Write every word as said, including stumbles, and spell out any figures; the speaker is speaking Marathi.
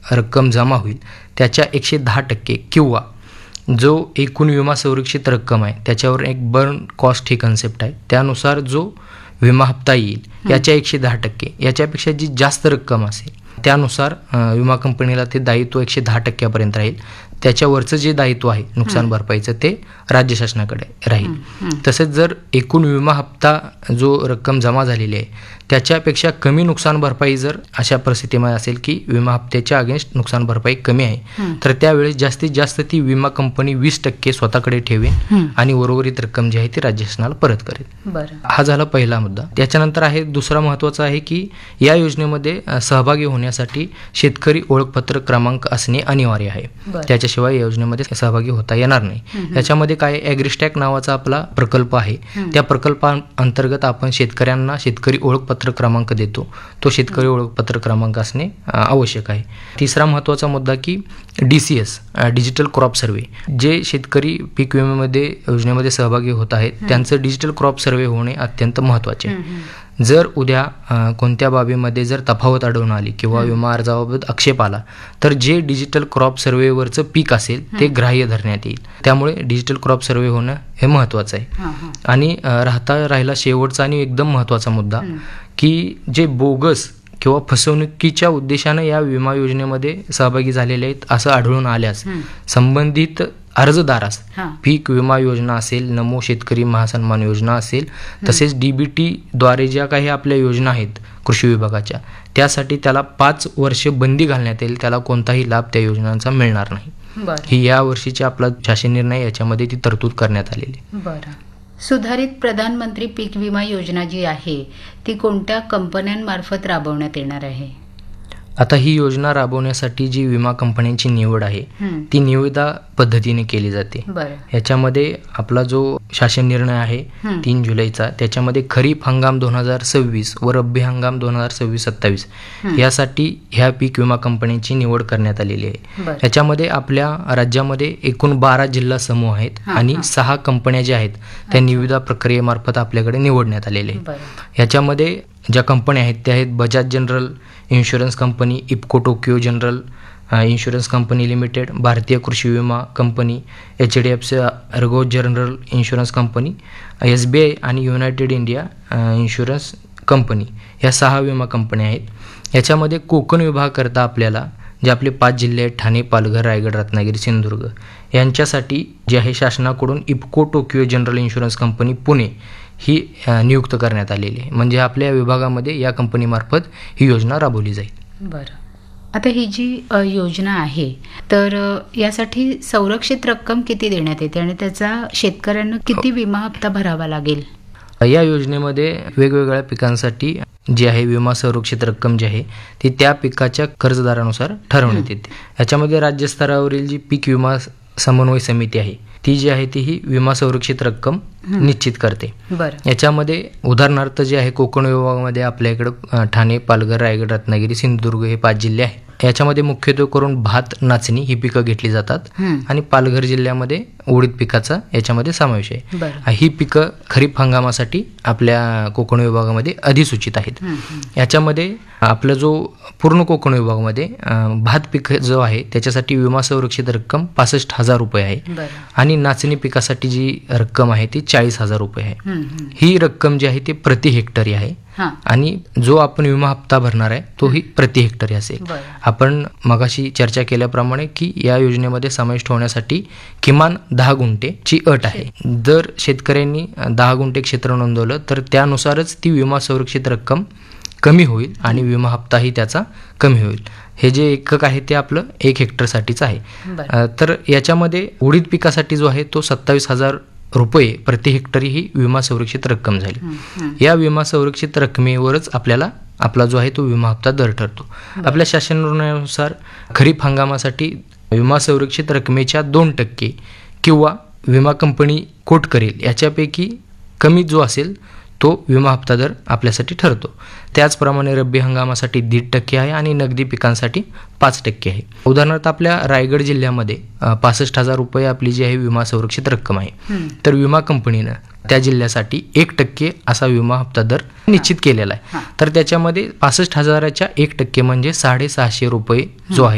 रक्कम जमा होईल त्याच्या एकशे दहा टक्के किंवा जो एकूण विमा संरक्षित रक्कम आहे त्याच्यावर एक बर्न कॉस्ट ही कन्सेप्ट आहे, त्यानुसार जो विमा हप्ता येईल याच्या एकशे दहा टक्के याच्यापेक्षा जी जास्त रक्कम असेल त्यानुसार विमा कंपनीला ते दायित्व एकशे दहा टक्क्यापर्यंत राहील. त्याच्यावरचं जे दायित्व आहे नुकसान भरपाईचं ते राज्य शासनाकडे राहील. तसेच जर एकूण विमा हप्ता जो रक्कम जमा झालेली आहे त्याच्यापेक्षा कमी नुकसान भरपाई जर अशा परिस्थितीमध्ये असेल की विमा हप्त्याच्या अगेन्स्ट नुकसान भरपाई कमी आहे तर त्यावेळेस जास्तीत जास्त ती विमा कंपनी वीस टक्के स्वतःकडे ठेवेल आणि उर्वरित रक्कम जी आहे ती राज्य शासनाला परत करेल. हा झाला पहिला मुद्दा. त्याच्यानंतर आहे दुसरा महत्त्वाचा आहे की या योजनेमध्ये सहभागी होण्यासाठी शेतकरी ओळखपत्र क्रमांक असणे अनिवार्य आहे. त्याच्याशिवाय या योजनेमध्ये सहभागी होता येणार नाही. याच्यामध्ये काय ॲग्रिस्टॅक नावाचा आपला प्रकल्प आहे, त्या प्रकल्पाअंतर्गत आपण शेतकऱ्यांना शेतकरी ओळखपत्र क्रमांक देतो. तो शेतकरी ओळखपत्र क्रमांक असणे आवश्यक आहे. तिसरा महत्त्वाचा मुद्दा की D C S digital crop survey, जे शेतकरी पीक विम्यामध्ये योजनेमध्ये सहभागी होत आहेत त्यांचं डिजिटल क्रॉप सर्वे होणे अत्यंत महत्त्वाचे आहे. जर उद्या कोणत्या बाबीमध्ये जर तफावत आढळून आली किंवा विमा अर्जाबाबत आक्षेप आला तर जे डिजिटल क्रॉप सर्वेवरचं पीक असेल ते ग्राह्य धरण्यात येईल. त्यामुळे डिजिटल क्रॉप सर्वे होणं हे महत्त्वाचं आहे. आणि राहता राहिला शेवटचा आणि एकदम महत्त्वाचा मुद्दा की जे बोगस किंवा फसवणुकीच्या उद्देशानं या विमा योजनेमध्ये सहभागी झालेले आहेत असं आढळून आल्यास संबंधित अर्जदारास पीक विमा योजना असेल, नमो शेतकरी महासन्मान योजना असेल, तसेच डीबीटी द्वारे ज्या काही आपल्या योजना आहेत कृषी विभागाच्या त्यासाठी त्याला पाच वर्ष बंदी घालण्यात येईल. त्याला कोणताही लाभ त्या योजनांचा मिळणार नाही. ही या वर्षीचा आपला शासन निर्णय याच्यामध्ये ती तरतूद करण्यात आलेली. बरं. सुधारित प्रधानमंत्री पीक विमा योजना जी आहे ती कोणत्या कंपन्यांमार्फत राबवण्यात येणार आहे? आता ही योजना राबवण्यासाठी जी विमा कंपन्यांची निवड आहे ती निविदा पद्धतीने केली जाते. याच्यामध्ये आपला जो शासन निर्णय आहे तीन जुलैचा त्याच्यामध्ये खरीप हंगाम दोन हजार सव्वीस व रब्बी हंगाम दोन हजार सव्वीस सत्तावीस यासाठी ह्या पीक विमा कंपन्यांची निवड करण्यात आलेली आहे. याच्यामध्ये आपल्या राज्यामध्ये एकूण बारा जिल्हा समूह आहेत आणि सहा कंपन्या ज्या आहेत त्या निविदा प्रक्रियेमार्फत आपल्याकडे निवडण्यात आलेले आहेत. याच्यामध्ये ज्या कंपन्या आहेत त्या आहेत Bajaj general insurance company, IFFCO Tokyo general insurance company limited, भारतीय कृषी विमा company, H D F C Ergo general insurance company, S B I आणि युनायटेड इंडिया इन्शुरन्स कंपनी ह्या सहा विमा कंपन्या आहेत. याच्यामध्ये कोकण विभागाकरता आपल्याला जे आपले पाच जिल्हे आहेत ठाणे, पालघर, रायगड, रत्नागिरी, सिंधुदुर्ग यांच्यासाठी जे आहे शासनाकडून IFFCO Tokyo general insurance company Pune ही नियुक्त करण्यात आलेली आहे. म्हणजे आपल्या विभागामध्ये या कंपनीमार्फत ही योजना राबवली जाईल. बरं. आता ही जी योजना आहे तर यासाठी संरक्षित रक्कम किती देण्यात येते आणि त्याचा शेतकऱ्यांना किती विमा हप्ता भरावा लागेल? या योजनेमध्ये वेगवेगळ्या पिकांसाठी जी आहे विमा संरक्षित रक्कम जी आहे ती त्या पिकाच्या कर्जदारानुसार ठरवण्यात येते. याच्यामध्ये राज्यस्तरावरील जी पीक विमा समन्वय समिती आहे ती जी आहे ती ही विमा संरक्षित रक्कम निश्चित करते. याच्यामध्ये उदाहरणार्थ जे आहे कोकण विभागामध्ये आपल्या इकडं ठाणे, पालघर, रायगड, रत्नागिरी, सिंधुदुर्ग हे पाच जिल्हे आहेत. याच्यामध्ये मुख्यत्वे करून भात, नाचणी ही पिकं घेतली जातात आणि पालघर जिल्ह्यामध्ये उडीद पिकाचा याच्यामध्ये समावेश आहे. ही पिकं खरीप हंगामासाठी आपल्या कोकण विभागामध्ये अधिसूचित आहेत. याच्यामध्ये आपला जो पूर्ण कोकण विभागामध्ये भात पीक जो आहे त्याच्यासाठी विमा संरक्षित रक्कम पासष्ट हजार रुपये आहे आणि नाचणी पिकासाठी जी रक्कम आहे ती चाळीस हजार रुपये आहे. ही रक्कम जी आहे ती प्रति हेक्टरी आहे आणि जो आपण विमा हप्ता भरणार आहे तोही प्रति हेक्टरी असेल. आपण मगाशी चर्चा केल्याप्रमाणे की या योजनेमध्ये समाविष्ट होण्यासाठी किमान दहा गुंठेची अट आहे. जर शेतकऱ्यांनी दहा गुंठे क्षेत्र नोंदवलं तर त्यानुसारच ती विमा संरक्षित रक्कम कमी होईल आणि विमा हप्ताही त्याचा कमी होईल. हे जे एकक आहे ते आपलं एक हेक्टरसाठीच आहे. तर याच्यामध्ये उडीद पिकासाठी जो आहे तो सत्तावीस हजार रुपये प्रति हेक्टरी ही विमा संरक्षित रक्कम झाली. या विमा संरक्षित रकमेवरच आपल्याला आपला जो आहे तो विमा हप्ता दर ठरतो. आपल्या शासन निर्णयानुसार खरीप हंगामासाठी विमा संरक्षित रकमेच्या दोन टक्के किंवा विमा कंपनी कोट करेल याच्यापैकी कमी जो असेल तो विमा हप्ता दर आपल्यासाठी ठरतो. त्याचप्रमाणे रब्बी हंगामासाठी दीड टक्के आहे आणि नगदी पिकांसाठी पाच टक्के आहे. उदाहरणार्थ आपल्या रायगड जिल्ह्यामध्ये पासष्ट हजार रुपये आपली जी आहे विमा संरक्षित रक्कम आहे तर विमा कंपनीनं त्या जिल्ह्यासाठी एक टक्के असा विमा हप्ता दर निश्चित केलेला आहे. तर त्याच्यामध्ये पासष्ट हजाराच्या एक टक्के म्हणजे साडेसहाशे रुपये जो आहे